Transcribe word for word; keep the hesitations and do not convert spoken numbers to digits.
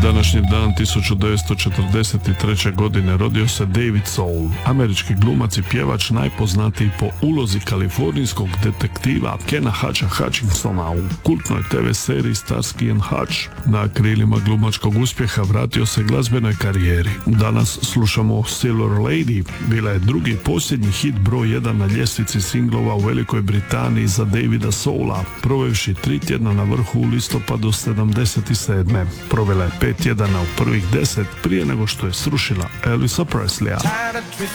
Današnji dan tisuću devetsto četrdeset treće. godine rodio se David Soul, američki glumac i pjevač najpoznatiji po ulozi kalifornijskog detektiva Kena Hutcha Hutchinsona u kultnoj te ve seriji Starsky and Hutch. Na krilima glumačkog uspjeha vratio se glazbenoj karijeri. Danas slušamo Silver Lady, bila je drugi i posljednji hit broj jedan na ljestvici singlova u Velikoj Britaniji za Davida Soula, provevši tri tjedna na vrhu u listopadu sedamdeset sedme. Provela je pet tjedana u prvih deset prije nego što je srušila Elvisa Presleya.